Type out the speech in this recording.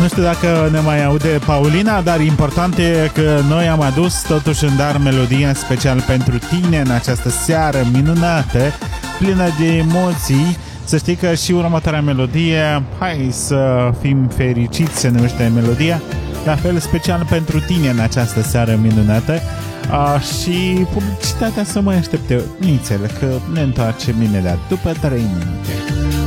Nu știu dacă ne mai aude Paulina, dar important e că noi am adus totuși în dar melodia special pentru tine în această seară minunată, plină de emoții. Să știi că și următoarea melodie, hai să fim fericiți, se numește melodia, la fel special pentru tine în această seară minunată. Și publicitatea să mai aștepte nițele, că ne întoarcem imediat după 3 minute.